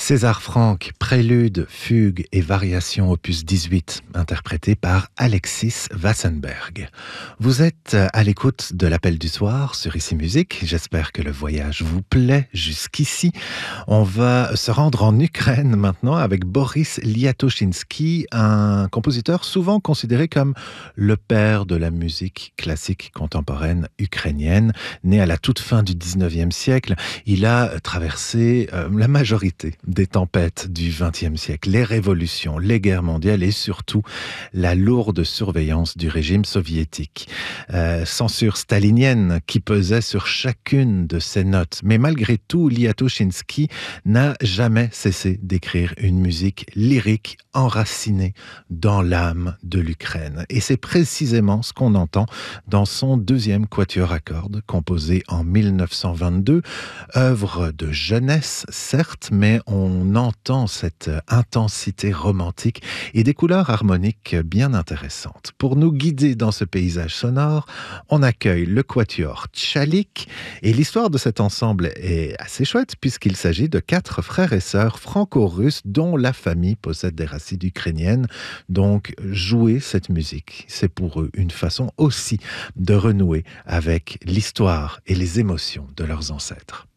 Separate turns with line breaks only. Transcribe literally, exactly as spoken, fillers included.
César Franck, prélude, fugue et variation opus dix-huit, interprété par Alexis Wassenberg. Vous êtes à l'écoute de l'appel du soir sur Ici Musique. J'espère que le voyage vous plaît jusqu'ici. On va se rendre en Ukraine maintenant avec Boris Liatoshinsky, un compositeur souvent considéré comme le père de la musique classique contemporaine ukrainienne. Né à la toute fin du dix-neuvième siècle, il a traversé euh, la majorité des tempêtes du vingtième siècle, les révolutions, les guerres mondiales et surtout la lourde surveillance du régime soviétique. Euh, censure stalinienne qui pesait sur chacune de ses notes. Mais malgré tout, Liatoshinsky n'a jamais cessé d'écrire une musique lyrique enracinée dans l'âme de l'Ukraine. Et c'est précisément ce qu'on entend dans son deuxième quatuor à cordes, composé en mille neuf cent vingt-deux, œuvre de jeunesse, certes, mais on entend cette intensité romantique et des couleurs harmoniques bien intéressantes. Pour nous guider dans ce paysage sonore, on accueille le quatuor Tchalik et l'histoire de cet ensemble est assez chouette puisqu'il s'agit de quatre frères et sœurs franco-russes dont la famille possède des racines ukrainiennes. Donc, jouer cette musique, c'est pour eux une façon aussi de renouer avec l'histoire et les émotions de leurs ancêtres.